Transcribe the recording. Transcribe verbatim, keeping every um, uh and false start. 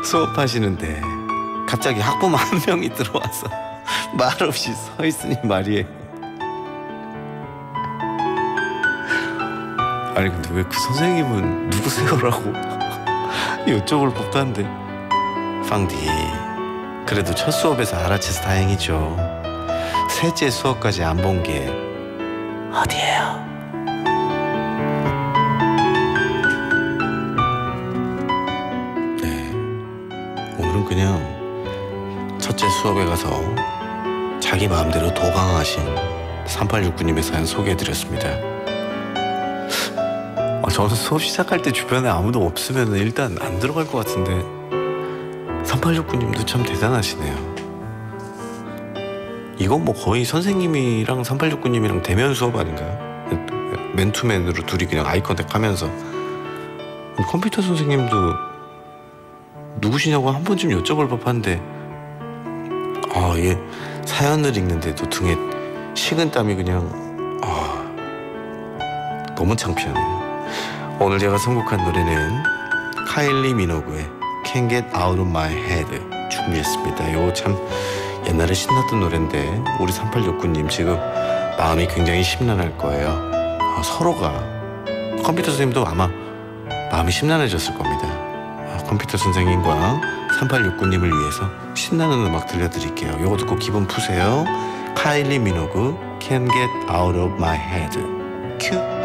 수업하시는데 갑자기 학부모 한 명이 들어와서 말없이 서 있으니 말이에요. 아니 근데 왜 그 선생님은 누구세요라고 여쭤볼 법도 한데. 팡디, 그래도 첫 수업에서 알아채서 다행이죠. 셋째 수업까지 안 본 게 어디예요? 네, 오늘은 그냥 첫째 수업에 가서 자기 마음대로 도강하신 삼팔육구님의 사연 소개해드렸습니다. 아, 저는 수업 시작할 때 주변에 아무도 없으면 일단 안 들어갈 것 같은데 삼팔육구님도 참 대단하시네요. 이건 뭐 거의 선생님이랑 삼팔육구님이랑 대면 수업 아닌가요? 맨투맨으로 둘이 그냥 아이 컨택 하면서. 컴퓨터 선생님도 누구시냐고 한 번쯤 여쭤볼 법한데, 아, 얘 사연을 읽는데도 등에 식은땀이 그냥 아, 너무 창피하네요. 오늘 제가 선곡한 노래는 카일리 미노그의 Can't Get Out of My Head 준비했습니다. 이거 참 옛날에 신났던 노래인데 우리 삼팔육구님 지금 마음이 굉장히 심란할 거예요. 아, 서로가 컴퓨터 선생님도 아마 마음이 심란해졌을 겁니다. 아, 컴퓨터 선생님과 삼팔육구님을 위해서 신나는 음악 들려드릴게요. 이거 듣고 기분 푸세요. 카일리 미노그 Can't Get Out of My Head. 큐.